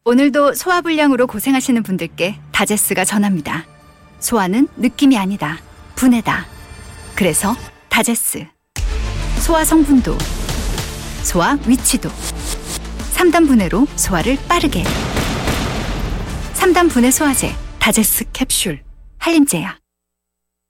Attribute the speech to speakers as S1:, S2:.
S1: 오늘도 소화불량으로 고생하시는 분들께 다제스가 전합니다. 소화는 느낌이 아니다. 분해다. 그래서 다제스. 소화 성분도, 소화 위치도. 3단 분해로 소화를 빠르게. 3단 분해 소화제 다제스 캡슐. 한림제약.